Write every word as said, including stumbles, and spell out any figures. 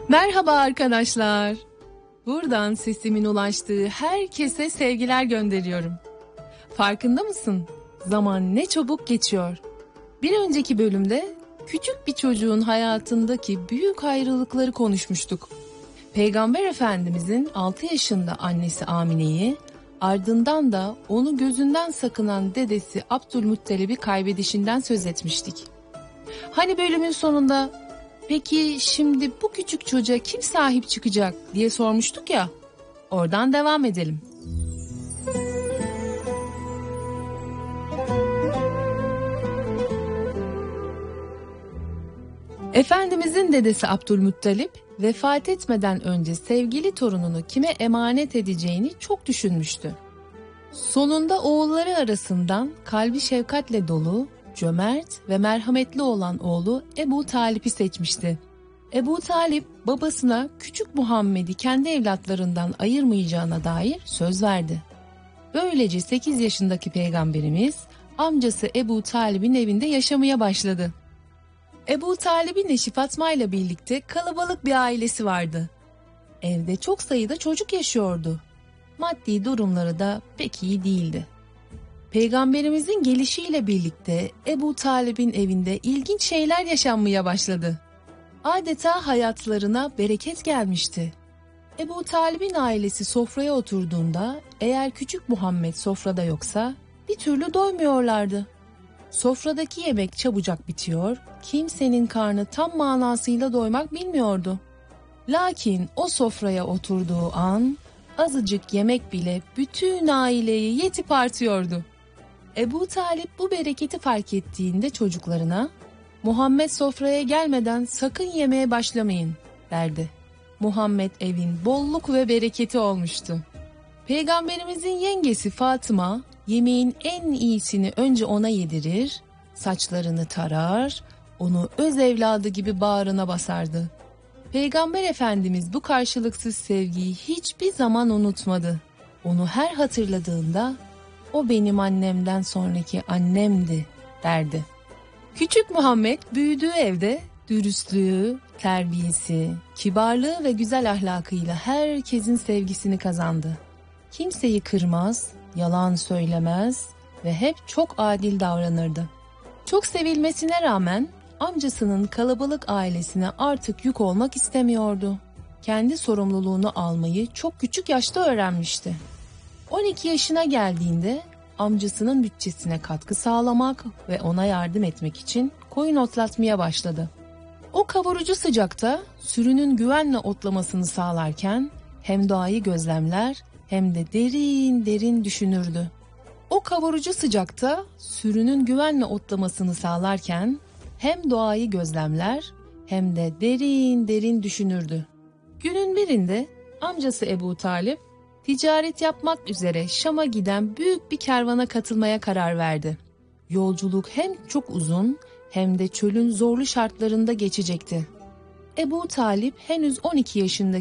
Merhaba arkadaşlar. Buradan sesimin ulaştığı herkese sevgiler gönderiyorum. Farkında mısın? Zaman ne çabuk geçiyor. Bir önceki bölümde küçük bir çocuğun hayatındaki büyük ayrılıkları konuşmuştuk. Peygamber Efendimizin altı yaşında annesi Amine'yi, ardından da onu gözünden sakınan dedesi Abdülmuttalib'i kaybedişinden söz etmiştik. Hani bölümün sonunda "Peki şimdi bu küçük çocuğa kim sahip çıkacak?" diye sormuştuk ya. Oradan devam edelim. Efendimizin dedesi Abdülmuttalip vefat etmeden önce sevgili torununu kime emanet edeceğini çok düşünmüştü. Sonunda oğulları arasından kalbi şefkatle dolu, cömert ve merhametli olan oğlu Ebu Talip'i seçmişti. Ebu Talip babasına küçük Muhammed'i kendi evlatlarından ayırmayacağına dair söz verdi. Böylece sekiz yaşındaki peygamberimiz amcası Ebu Talip'in evinde yaşamaya başladı. Ebu Talip'in eşi Fatma ile birlikte kalabalık bir ailesi vardı. Evde çok sayıda çocuk yaşıyordu. Maddi durumları da pek iyi değildi. Peygamberimizin gelişiyle birlikte Ebu Talib'in evinde ilginç şeyler yaşanmaya başladı. Adeta hayatlarına bereket gelmişti. Ebu Talib'in ailesi sofraya oturduğunda eğer küçük Muhammed sofrada yoksa bir türlü doymuyorlardı. Sofradaki yemek çabucak bitiyor, kimsenin karnı tam manasıyla doymak bilmiyordu. Lakin o sofraya oturduğu an azıcık yemek bile bütün aileyi yetip artıyordu. Ebu Talip bu bereketi fark ettiğinde çocuklarına "Muhammed sofraya gelmeden sakın yemeye başlamayın" derdi. Muhammed evin bolluk ve bereketi olmuştu. Peygamberimizin yengesi Fatıma yemeğin en iyisini önce ona yedirir, saçlarını tarar, onu öz evladı gibi bağrına basardı. Peygamber Efendimiz bu karşılıksız sevgiyi hiçbir zaman unutmadı. Onu her hatırladığında "O benim annemden sonraki annemdi" derdi. Küçük Muhammed büyüdüğü evde dürüstlüğü, terbiyesi, kibarlığı ve güzel ahlakıyla herkesin sevgisini kazandı. Kimseyi kırmaz, yalan söylemez ve hep çok adil davranırdı. Çok sevilmesine rağmen amcasının kalabalık ailesine artık yük olmak istemiyordu. Kendi sorumluluğunu almayı çok küçük yaşta öğrenmişti. on iki yaşına geldiğinde amcasının bütçesine katkı sağlamak ve ona yardım etmek için koyun otlatmaya başladı. O kavurucu sıcakta sürünün güvenle otlamasını sağlarken hem doğayı gözlemler hem de derin derin düşünürdü. O kavurucu sıcakta sürünün güvenle otlamasını sağlarken hem doğayı gözlemler hem de derin derin düşünürdü. Günün birinde amcası Ebu Talip ticaret yapmak üzere Şam'a giden büyük bir kervana katılmaya karar verdi. Yolculuk hem çok uzun hem de çölün zorlu şartlarında geçecekti. Ebu Talip henüz on iki yaşında